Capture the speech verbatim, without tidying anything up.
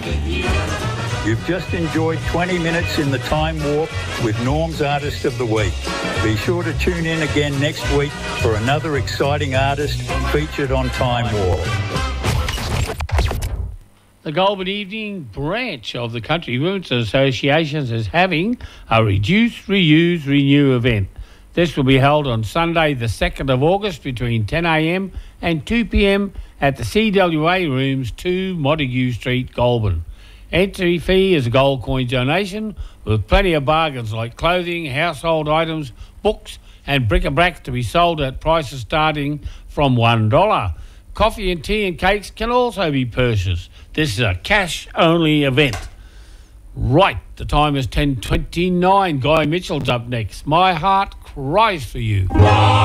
You've just enjoyed twenty minutes in the Time Warp with Norm's Artist of the Week. Be sure to tune in again next week for another exciting artist featured on Time Warp. The Goulburn Evening branch of the Country Women's Association is having a Reduce, Reuse, Renew event. This will be held on Sunday the second of August between ten a m and two p m at the C W A Rooms, two Montague Street, Goulburn. Entry fee is a gold coin donation with plenty of bargains like clothing, household items, books and bric-a-brac to be sold at prices starting from one dollar. Coffee and tea and cakes can also be purchased. This is a cash-only event. Right, the time is ten twenty-nine. Guy Mitchell's up next. My Heart Cries For You.